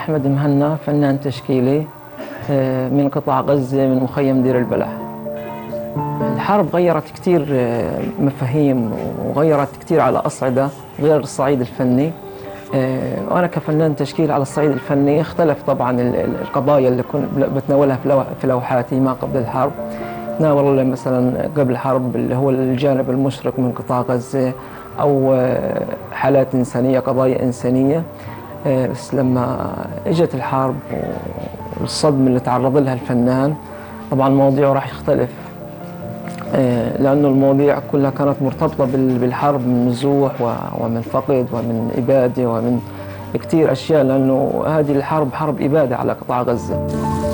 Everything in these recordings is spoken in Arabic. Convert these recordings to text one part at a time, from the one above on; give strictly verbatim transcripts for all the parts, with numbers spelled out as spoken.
أحمد مهنا، فنان تشكيلي من قطاع غزة من مخيم دير البلح. الحرب غيرت كثير مفاهيم وغيرت كثير على أصعدة غير الصعيد الفني، وأنا كفنان تشكيل على الصعيد الفني اختلف طبعا القضايا اللي كنت بتناولها في لوحاتي ما قبل الحرب. تناول مثلا قبل الحرب اللي هو الجانب المشرق من قطاع غزة أو حالات إنسانية، قضايا إنسانية. بس لما اجت الحرب والصدمة اللي تعرض لها الفنان طبعا مواضيعه راح يختلف، لأنه المواضيع كلها كانت مرتبطة بالحرب، من نزوح ومن فقد ومن إبادة ومن كتير أشياء، لأنه هذه الحرب حرب إبادة على قطاع غزة.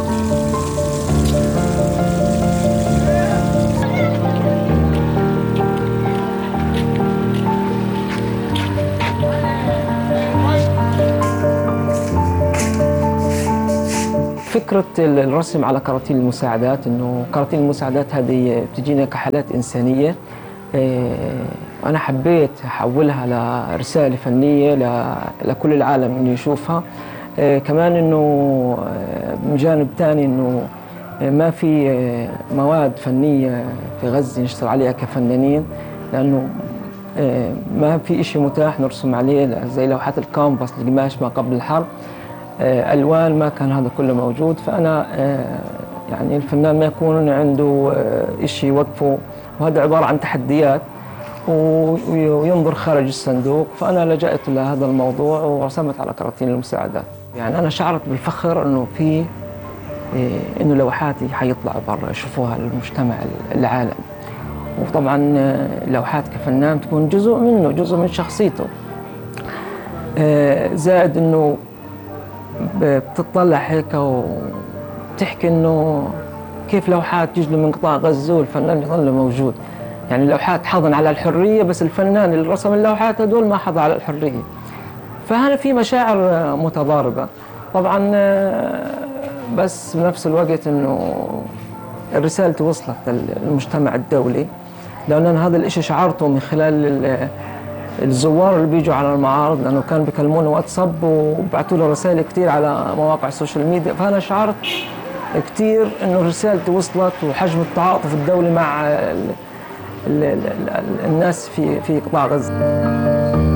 فكرة الرسم على كراتين المساعدات، إنه كراتين المساعدات هذه بتجينا كحالات إنسانية، أنا حبيت أحولها لرسالة فنية لكل العالم إنه يشوفها. كمان إنه من جانب تاني إنه ما في مواد فنية في غزة نشتغل عليها كفنانين، لأنه ما في إشي متاح نرسم عليه زي لوحات الكامباس القماش ما قبل الحرب، ألوان ما كان هذا كله موجود. فأنا يعني الفنان ما يكون عنده إشي يوقفه، وهذا عبارة عن تحديات وينظر خارج الصندوق. فأنا لجأت لهذا الموضوع ورسمت على كراتين المساعدات. يعني أنا شعرت بالفخر إنه في إنه لوحاتي حيطلع برا يشوفوها المجتمع العالم، وطبعا لوحات كفنان تكون جزء منه، جزء من شخصيته. زائد إنه بتطلع هيك وتحكي إنه كيف لوحات تجي من قطاع غزة والفنان يظل موجود. يعني اللوحات حاضن على الحرية، بس الفنان اللي رسم اللوحات هدول ما حضن على الحرية. فهنا في مشاعر متضاربة طبعا، بس بنفس الوقت إنه الرسالة وصلت للمجتمع الدولي، لأن أنا هذا الإشي شعرته من خلال الزوار اللي بيجوا على المعارض، لأنه كانوا بيكلموني واتساب وبعثوا له رسائل كتير على مواقع السوشيال ميديا. فأنا شعرت كتير إنه رسالتي وصلت، وحجم التعاطف الدولي مع ال ال ال الناس في في قطاع غزة.